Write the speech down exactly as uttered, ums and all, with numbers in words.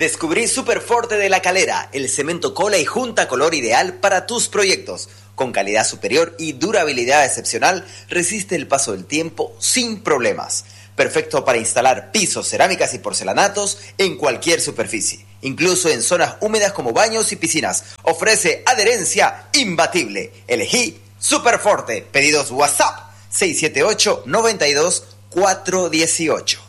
Descubrí Superforte de La Calera, el cemento cola y junta color ideal para tus proyectos. Con calidad superior y durabilidad excepcional, resiste el paso del tiempo sin problemas. Perfecto para instalar pisos, cerámicas y porcelanatos en cualquier superficie, incluso en zonas húmedas como baños y piscinas. Ofrece adherencia imbatible. Elegí Superforte. Pedidos WhatsApp seis siete ocho, nueve dos, cuatro uno ocho.